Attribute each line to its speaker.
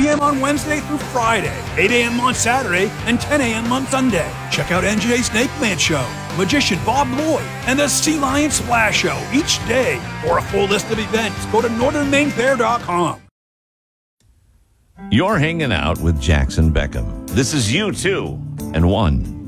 Speaker 1: p.m. on Wednesday through Friday, 8 a.m. on Saturday, and 10 a.m. on Sunday. Check out NJ Snake Man Show, Magician Bob Lloyd, and the Sea Lion Splash Show each day. For a full list of events, go to northernmainfair.com.
Speaker 2: You're hanging out with Jackson Beckham. This is U2 and One.